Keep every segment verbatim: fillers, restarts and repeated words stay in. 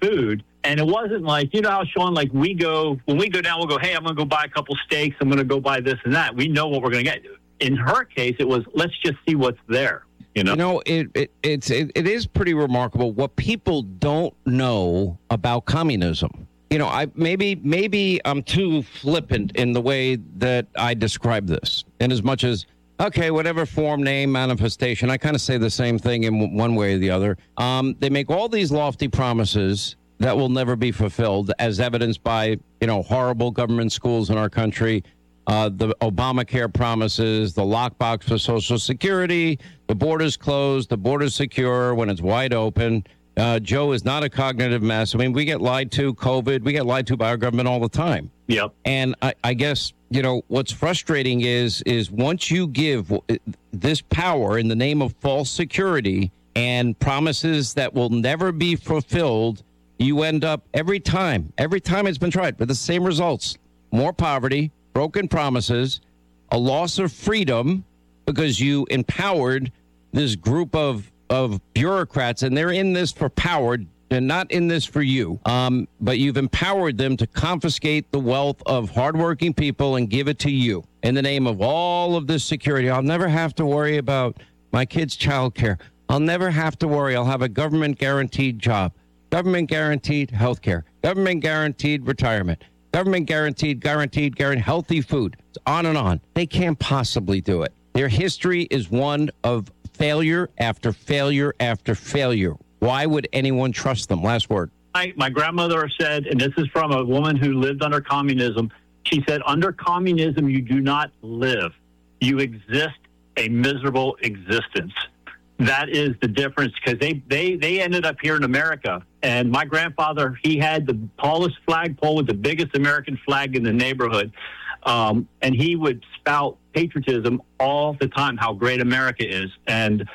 food. And it wasn't like, you know how, Sean, like we go, when we go down, we'll go, hey, I'm going to go buy a couple steaks. I'm going to go buy this and that. We know what we're going to get. In her case, it was, let's just see what's there. You know, you know it, it, it's, it, it is pretty remarkable what people don't know about communism. You know, I maybe maybe I'm too flippant in the way that I describe this. In as much as, okay, whatever form, name, manifestation, I kind of say the same thing in one way or the other. Um, they make all these lofty promises that will never be fulfilled, as evidenced by, you know, horrible government schools in our country, uh, the Obamacare promises, the lockbox for Social Security, the border's closed, the border's secure when it's wide open. Uh, Joe is not a cognitive mess. I mean, we get lied to, COVID, we get lied to by our government all the time. Yep. And I, I guess, you know, what's frustrating is, is once you give this power in the name of false security and promises that will never be fulfilled, you end up every time, every time it's been tried with the same results: more poverty, broken promises, a loss of freedom because you empowered this group of, of bureaucrats, and they're in this for power and not in this for you. Um, but you've empowered them to confiscate the wealth of hardworking people and give it to you in the name of all of this security. I'll never have to worry about my kids' child care. I'll never have to worry. I'll have a government guaranteed job, government guaranteed health care, government guaranteed retirement, government guaranteed, guaranteed, guaranteed healthy food. It's on and on. They can't possibly do it. Their history is one of failure after failure after failure. Why would anyone trust them? Last word. I, my grandmother said, and this is from a woman who lived under communism, she said, under communism, you do not live. You exist a miserable existence. That is the difference, because they, they, they ended up here in America. And my grandfather, he had the tallest flagpole with the biggest American flag in the neighborhood. Um, and he would spout patriotism all the time, how great America is. And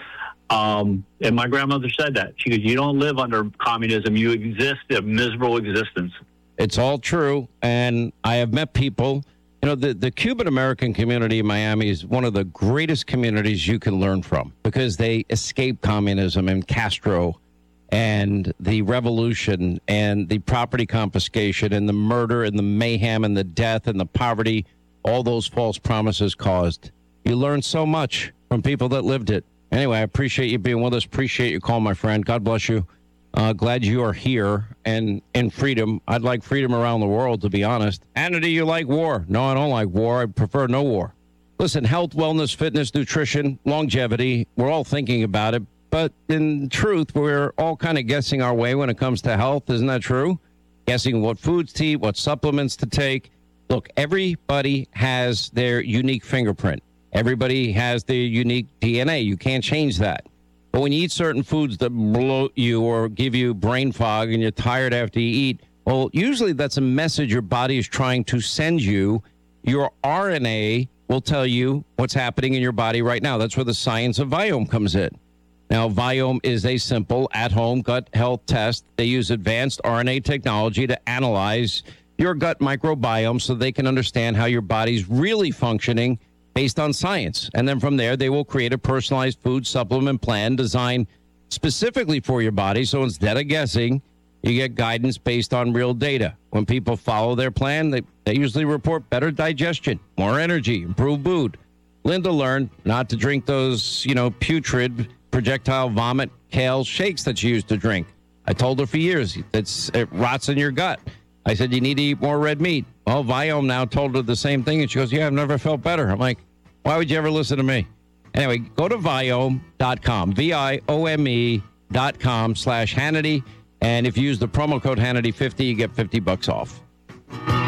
um, and my grandmother said that. She goes, you don't live under communism. You exist a miserable existence. It's all true. And I have met people. You know, the, the Cuban-American community in Miami is one of the greatest communities you can learn from, because they escaped communism and Castro and the revolution and the property confiscation and the murder and the mayhem and the death and the poverty all those false promises caused. You learn so much from people that lived it. Anyway, I appreciate you being with us. Appreciate your call, my friend. God bless you. Uh, glad you are here and in freedom. I'd like freedom around the world, to be honest. Anna, do you like war? No, I don't like war. I prefer no war. Listen, health, wellness, fitness, nutrition, longevity, we're all thinking about it. But in truth, we're all kind of guessing our way when it comes to health. Isn't that true? Guessing what foods to eat, what supplements to take. Look, everybody has their unique fingerprint. Everybody has their unique D N A. You can't change that. But when you eat certain foods that bloat you or give you brain fog and you're tired after you eat, well, usually that's a message your body is trying to send you. Your R N A will tell you what's happening in your body right now. That's where the science of Viome comes in. Now, Viome is a simple at-home gut health test. They use advanced R N A technology to analyze your gut microbiome so they can understand how your body's really functioning based on science. And then from there, they will create a personalized food supplement plan designed specifically for your body. So instead of guessing, you get guidance based on real data. When people follow their plan, they, they usually report better digestion, more energy, improved mood. Linda learned not to drink those, you know, putrid projectile vomit kale shakes that she used to drink. I told her for years, it's, it rots in your gut. I said, you need to eat more red meat. Well, Viome now told her the same thing, and she goes, yeah, I've never felt better. I'm like, why would you ever listen to me? Anyway, go to Viome dot com, V I O M E dot com slash Hannity. And if you use the promo code Hannity fifty, you get fifty bucks off.